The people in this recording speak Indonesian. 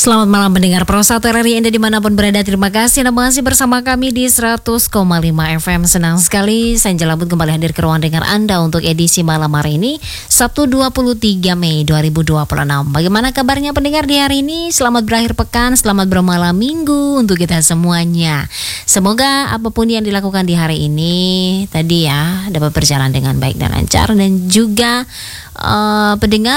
Selamat malam pendengar Prosa RRI Anda dimanapun berada. Terima kasih Anda masih bersama kami di 100,5 FM. Senang sekali saya Jelabut kembali hadir ke ruang dengar Anda untuk edisi malam hari ini, Sabtu 23 Mei 2026. Bagaimana kabarnya pendengar di hari ini? Selamat berakhir pekan, selamat bermalam minggu untuk kita semuanya. Semoga apapun yang dilakukan di hari ini tadi ya dapat berjalan dengan baik dan lancar, dan juga pendengar